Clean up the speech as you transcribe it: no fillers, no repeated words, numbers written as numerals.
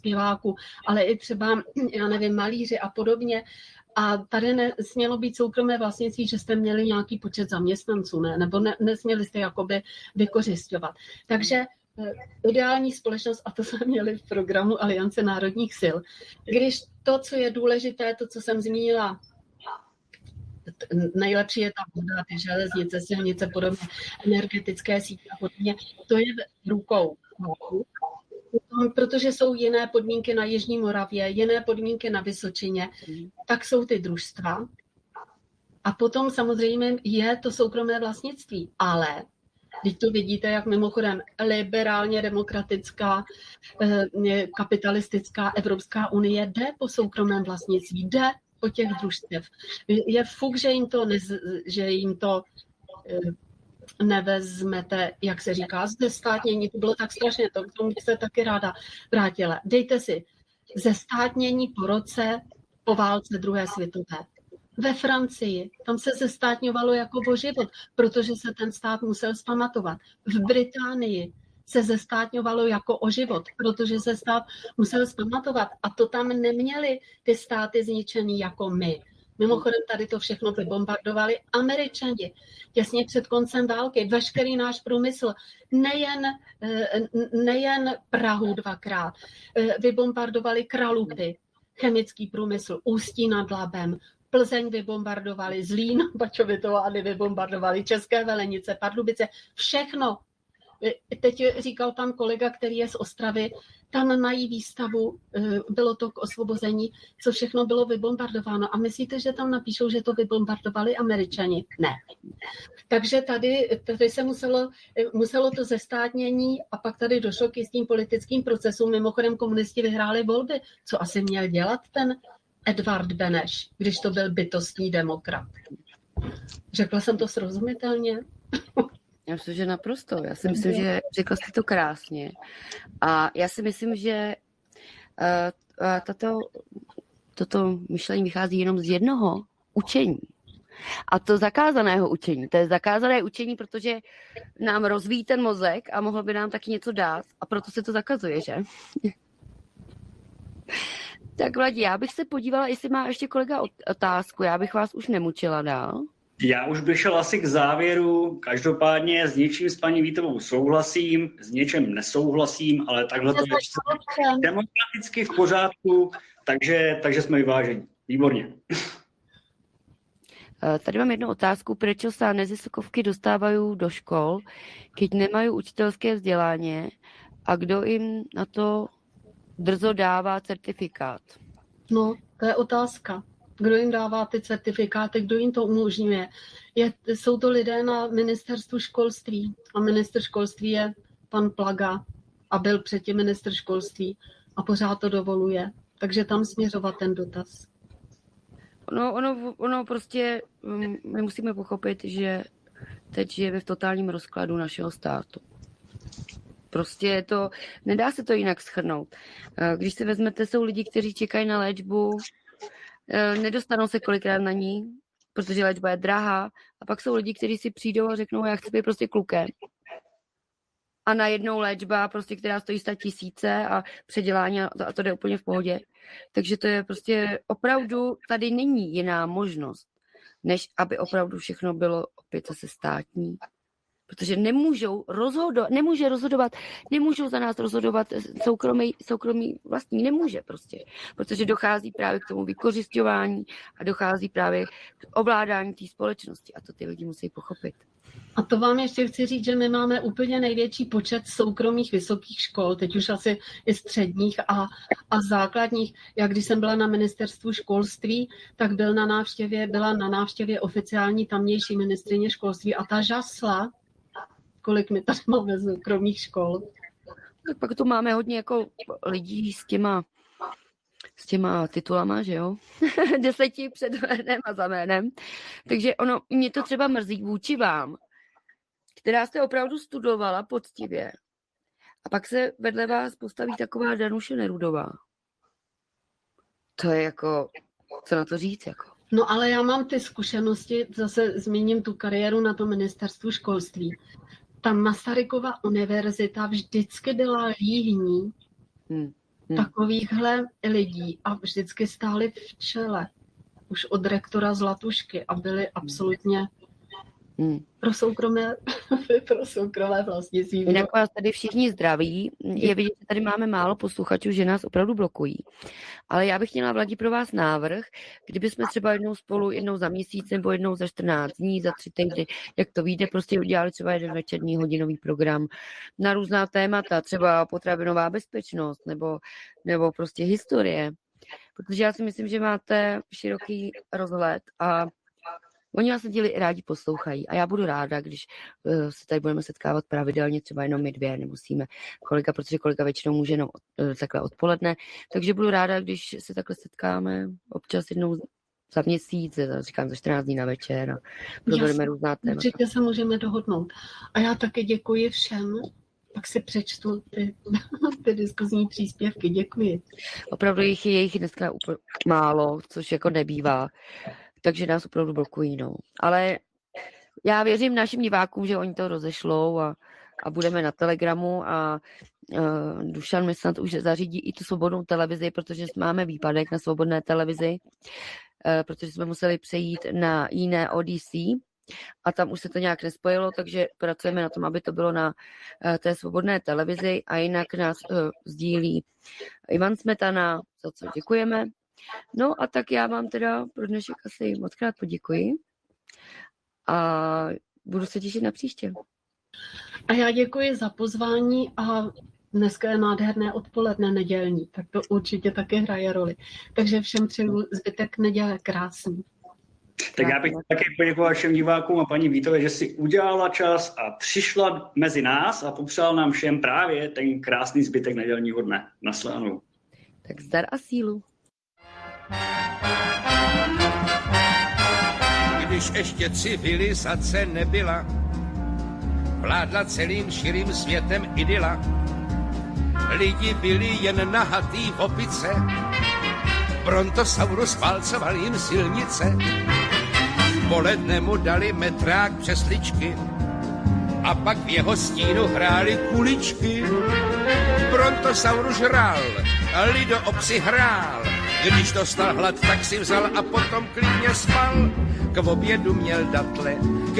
zpěváků, ale i třeba, já nevím, malíři a podobně. A tady nesmělo být soukromé vlastnictví, že jste měli nějaký počet zaměstnanců, ne? Nebo nesměli jste jakoby vykořisťovat. Takže ideální společnost, a to jsme měli v programu Aliance národních sil, když to, co je důležité, to, co jsem zmínila, nejlepší je ta voda, ty železnice, silnice, podobně, energetické sítě a podobně, to je v rukou. Protože jsou jiné podmínky na Jižní Moravě, jiné podmínky na Vysočině, tak jsou ty družstva. A potom samozřejmě je to soukromé vlastnictví, ale teď to vidíte, jak mimochodem liberálně demokratická, kapitalistická Evropská unie jde po soukromém vlastnictví, jde po těch družstev. Je fuk, že jim to nevezmete, jak se říká, zestátnění, to bylo tak strašně, to k tomu bych se taky ráda vrátila. Dejte si zestátnění po roce po válce druhé světové. Ve Francii, tam se zestátňovalo jako o život, protože se ten stát musel zpamatovat. V Británii se zestátňovalo jako o život, protože se stát musel zpamatovat. A to tam neměli ty státy zničený jako my. Mimochodem tady to všechno vybombardovali Američani těsně před koncem války. Veškerý náš průmysl, nejen Prahu dvakrát, vybombardovali Kralupy, chemický průmysl, Ústí nad Labem, Plzeň vybombardovali, Zlín, Bačovitovány vybombardovali, České Velenice, Pardubice, všechno. Teď říkal pan kolega, který je z Ostravy, tam mají výstavu, bylo to k osvobození, co všechno bylo vybombardováno. A myslíte, že tam napíšou, že to vybombardovali Američani? Ne. Takže tady se muselo to zestátnění a pak tady došlo k jistým politickým procesům. Mimochodem komunisti vyhráli volby. Co asi měl dělat ten Edvard Beneš, když to byl bytostný demokrat? Řekla jsem to srozumitelně? Já myslím, že naprosto. Já si myslím, že řekla jste to krásně. A já si myslím, že toto myšlení vychází jenom z jednoho učení. A to zakázaného učení. To je zakázané učení, protože nám rozvíjí ten mozek a mohlo by nám taky něco dát. A proto se to zakazuje, že? Tak Vladí, já bych se podívala, jestli má ještě kolega otázku. Já bych vás už nemučila dál. Já už bych šel asi k závěru. Každopádně s něčím s paní Vítovou souhlasím, s něčem nesouhlasím, ale takhle to je demokraticky v pořádku, takže jsme vyváženi. Výborně. Tady mám jednu otázku. Proč se neziskovky dostávají do škol, keď nemají učitelské vzdělání a kdo jim na to drzo dává certifikát? No, to je otázka. Kdo jim dává ty certifikáty, kdo jim to umožňuje. Jsou to lidé na ministerstvu školství a ministr školství je pan Plaga a byl předtím ministr školství a pořád to dovoluje. Takže tam směřovat ten dotaz. Ono prostě, my musíme pochopit, že teď žijeme v totálním rozkladu našeho státu. Prostě to, nedá se to jinak shrnout. Když si vezmete, jsou lidi, kteří čekají na léčbu, nedostanou se kolikrát na ní, protože léčba je drahá, a pak jsou lidi, kteří si přijdou a řeknou, já chci být prostě klukem. A najednou léčba, prostě, která stojí 100 000 a předělání a to jde úplně v pohodě. Takže to je prostě opravdu, tady není jiná možnost, než aby opravdu všechno bylo opět zase státní. Protože nemůžou za nás rozhodovat soukromý vlastní, nemůže prostě. Protože dochází právě k tomu vykořisťování a dochází právě k ovládání té společnosti a to ty lidi musí pochopit. A to vám ještě chci říct, že my máme úplně největší počet soukromých vysokých škol, teď už asi i středních a základních. Já když jsem byla na ministerstvu školství, tak byla na návštěvě oficiální tamnější ministryně školství a ta žasla, kolik my tady máme soukromých škol. Tak pak tu máme hodně jako lidí s těma titulama, že jo? 10 před jménem a za jménem. Takže mě to třeba mrzí vůči vám, která jste opravdu studovala poctivě. A pak se vedle vás postaví taková Danuše Nerudová. To je jako, co na to říct, jako. No ale já mám ty zkušenosti, zase zmíním tu kariéru na tom ministerstvu školství. Ta Masarykova univerzita vždycky byla líhní takovýchhle lidí a vždycky stáli v čele. Už od rektora Zlatušky a byli absolutně pro soukromé vlastnictví. Jinak vás tady všichni zdraví. Je vidět, že tady máme málo posluchačů, že nás opravdu blokují. Ale já bych měla, Vladi, pro vás návrh, kdybychom třeba jednou za měsíc nebo jednou za 14 dní, za 3 týdny, jak to vyjde, prostě udělali třeba jeden večerní hodinový program na různá témata, třeba potravinová bezpečnost nebo prostě historie. Protože já si myslím, že máte široký rozhled a oni vás rádi poslouchají a já budu ráda, když se tady budeme setkávat pravidelně, třeba jenom my dvě, nemusíme protože kolega většinou může jenom takhle odpoledne, takže budu ráda, když se takhle setkáme občas jednou za měsíc, říkám za 14 dní na večer a probereme různá témata. Určitě se můžeme dohodnout. A já také děkuji všem, pak si přečtu ty diskuzní příspěvky. Děkuji. Opravdu je jich dneska úplně málo, což jako nebývá. Takže nás opravdu blokují, no. Ale já věřím našim divákům, že oni to rozešlou a budeme na Telegramu a Dušan mi snad už zařídí i tu svobodnou televizi, protože máme výpadek na svobodné televizi, protože jsme museli přejít na jiné ODC a tam už se to nějak nespojilo, takže pracujeme na tom, aby to bylo na té svobodné televizi a jinak nás sdílí Ivan Smetana, za co děkujeme. No a tak já vám teda pro dnešek asi mockrát poděkuji a budu se těšit na příště. A já děkuji za pozvání a dneska je nádherné odpoledne nedělní, tak to určitě také hraje roli. Takže všem přeju zbytek neděle krásný. Tak já bych také poděkoval všem divákům a paní Vítové, že si udělala čas a přišla mezi nás a popřál nám všem právě ten krásný zbytek nedělního dne. Nasledanou. Tak zdar a sílu. Když ještě civilizace nebyla, vládla celým širým světem idyla. Lidi byli jen nahatý opice, Brontosaurus válcoval jim silnice. Poledne mu dali metrák přes ličky a pak v jeho stínu hráli kuličky. Brontosaurus žrál, lidoopsi hrál, když dostal hlad, tak si vzal a potom klidně spal. K obědu měl datle, k